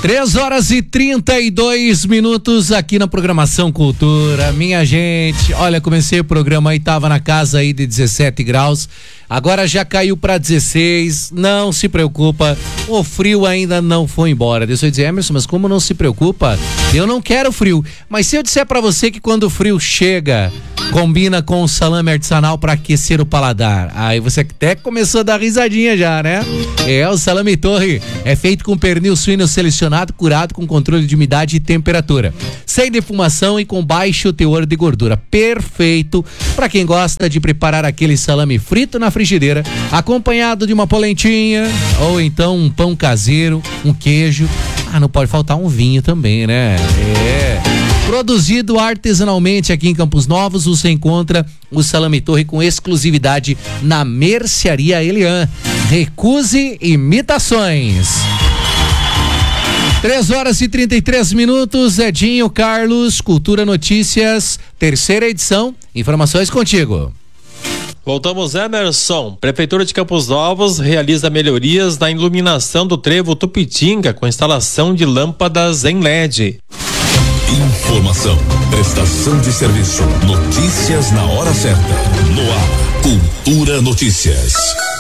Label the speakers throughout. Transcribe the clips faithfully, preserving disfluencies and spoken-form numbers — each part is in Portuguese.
Speaker 1: Três horas e trinta e dois minutos aqui na programação Cultura. Minha gente, olha, comecei o programa aí, tava na casa aí de dezessete graus, agora já caiu para dezesseis. Não se preocupa, o frio ainda não foi embora. Deixa eu dizer, Emerson, mas como não se preocupa? Eu não quero frio, mas se eu disser para você que quando o frio chega, combina com o salame artesanal para aquecer o paladar, aí você até começou a dar risadinha já, né? É, o salame torre é feito com pernil suíno selecionado, curado com controle de umidade e temperatura, sem defumação e com baixo teor de gordura. Perfeito para quem gosta de preparar aquele salame frito na frigideira, acompanhado de uma polentinha ou então um pão caseiro, um queijo. Ah, não pode faltar um vinho também, né? É. Produzido artesanalmente aqui em Campos Novos, você encontra o salame torre com exclusividade na Mercearia Elian. Recuse imitações. Três horas e trinta e três minutos, Edinho, Carlos, Cultura Notícias, terceira edição, informações contigo.
Speaker 2: Voltamos, Emerson. Prefeitura de Campos Novos realiza melhorias na iluminação do trevo Tupitinga com instalação de lâmpadas em L E D.
Speaker 3: Informação, prestação de serviço, notícias na hora certa, no ar, Cultura Notícias.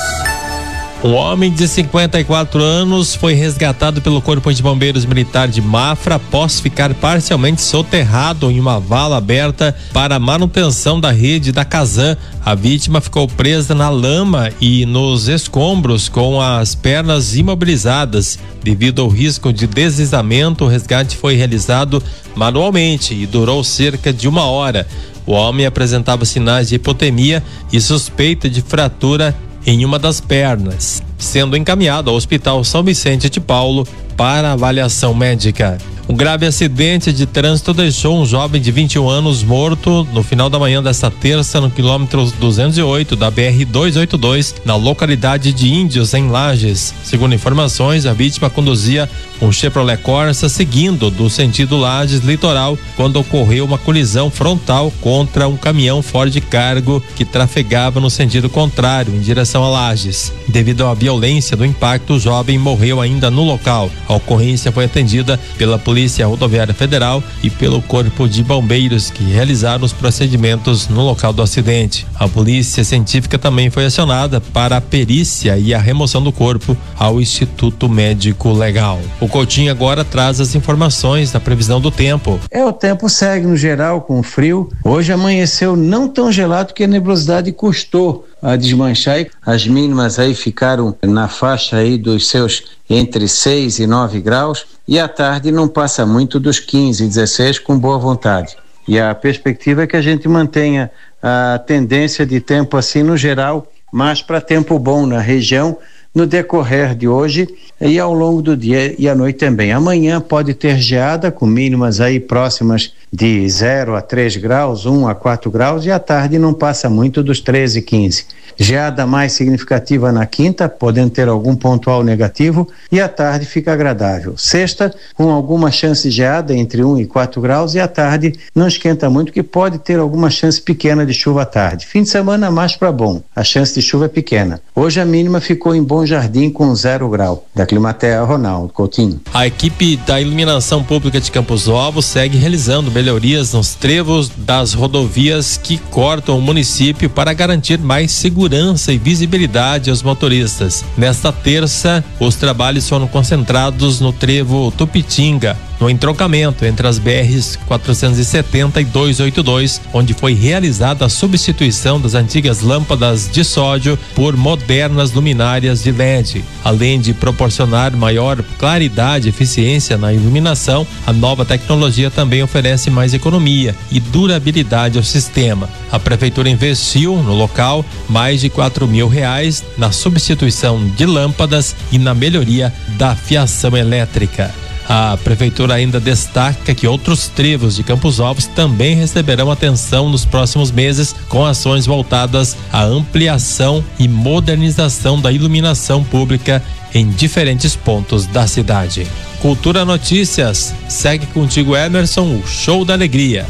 Speaker 2: Um homem de cinquenta e quatro anos foi resgatado pelo Corpo de Bombeiros Militar de Mafra após ficar parcialmente soterrado em uma vala aberta para a manutenção da rede da Casan. A vítima ficou presa na lama e nos escombros com as pernas imobilizadas. Devido ao risco de deslizamento, o resgate foi realizado manualmente e durou cerca de uma hora. O homem apresentava sinais de hipotermia e suspeita de fratura em uma das pernas, sendo encaminhado ao Hospital São Vicente de Paulo para avaliação médica. Um grave acidente de trânsito deixou um jovem de vinte e um anos morto no final da manhã desta terça no quilômetro duzentos e oito da B R duzentos e oitenta e dois, na localidade de Índios, em Lages. Segundo informações, a vítima conduzia um Chevrolet Corsa seguindo do sentido Lages Litoral quando ocorreu uma colisão frontal contra um caminhão Ford Cargo que trafegava no sentido contrário, em direção a Lages. Devido à violência do impacto, o jovem morreu ainda no local. A ocorrência foi atendida pela Polícia Rodoviária Federal e pelo Corpo de Bombeiros, que realizaram os procedimentos no local do acidente. A Polícia Científica também foi acionada para a perícia e a remoção do corpo ao Instituto Médico Legal. O Coutinho agora traz as informações da previsão do tempo.
Speaker 4: É, o tempo segue no geral com frio. Hoje amanheceu não tão gelado que a nebulosidade custou a desmanchar e as mínimas aí ficaram na faixa aí dos seus entre seis e nove graus e à tarde não passa muito dos quinze, dezesseis com boa vontade. E a perspectiva é que a gente mantenha a tendência de tempo assim no geral, mas para tempo bom na região no decorrer de hoje e ao longo do dia e à noite também. Amanhã pode ter geada com mínimas aí próximas de zero a três graus, um a quatro graus, e à tarde não passa muito dos treze, quinze. Geada mais significativa na quinta, podendo ter algum pontual negativo, e à tarde fica agradável. Sexta, com alguma chance de geada entre um e quatro graus, e à tarde não esquenta muito, que pode ter alguma chance pequena de chuva à tarde. Fim de semana mais para bom, a chance de chuva é pequena. Hoje a mínima ficou em Bom Jardim com zero grau. Da Climatea, Ronaldo Coutinho.
Speaker 2: A equipe da Iluminação Pública de Campos Novos segue realizando melhorias nos trevos das rodovias que cortam o município para garantir mais segurança e visibilidade aos motoristas. Nesta terça, os trabalhos foram concentrados no trevo Tupitinga, no entroncamento entre as B Rs quatrocentos e setenta e duzentos e oitenta e dois, onde foi realizada a substituição das antigas lâmpadas de sódio por modernas luminárias de L E D. Além de proporcionar maior claridade e eficiência na iluminação, a nova tecnologia também oferece mais economia e durabilidade ao sistema. A prefeitura investiu no local mais de quatro mil reais na substituição de lâmpadas e na melhoria da fiação elétrica. A prefeitura ainda destaca que outros trevos de Campos Novos também receberão atenção nos próximos meses, com ações voltadas à ampliação e modernização da iluminação pública em diferentes pontos da cidade. Cultura Notícias, segue contigo, Emerson, o show da alegria.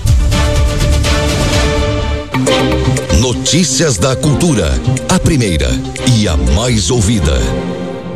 Speaker 3: Notícias da Cultura, a primeira e a mais ouvida.